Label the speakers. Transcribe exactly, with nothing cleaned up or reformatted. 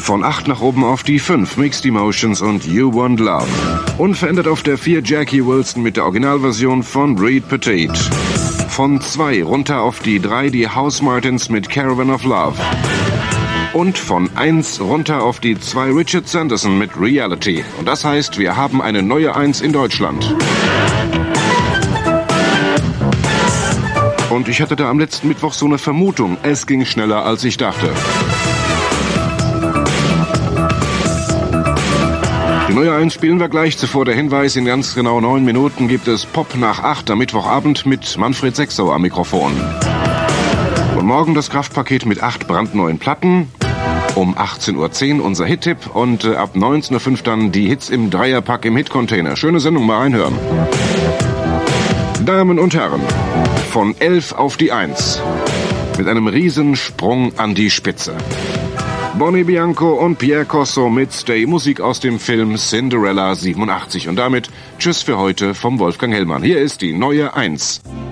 Speaker 1: Von acht nach oben auf die fünf, Mixed Emotions und You Want Love. Unverändert auf der vier, Jackie Wilson mit der Originalversion von Reed Petite. Von zwei runter auf die drei, die Housemartins mit Caravan of Love. Und von eins runter auf die zwei, Richard Sanderson mit Reality. Und das heißt, wir haben eine neue eins in Deutschland. Und ich hatte da am letzten Mittwoch so eine Vermutung, es ging schneller, als ich dachte. Die neue eins spielen wir gleich. Zuvor der Hinweis, in ganz genau neun Minuten gibt es Pop nach acht am Mittwochabend mit Manfred Sechsau am Mikrofon. Und morgen das Kraftpaket mit acht brandneuen Platten. Um achtzehn Uhr zehn unser Hit-Tipp und äh, ab neunzehn Uhr fünf dann die Hits im Dreierpack im Hit-Container. Schöne Sendung, mal reinhören. Damen und Herren, von elf auf die eins. Mit einem Riesensprung an die Spitze. Bonnie Bianco und Pierre Corso mit Stay, Musik aus dem Film Cinderella siebenundachtzig. Und damit tschüss für heute vom Wolfgang Hellmann. Hier ist die neue eins.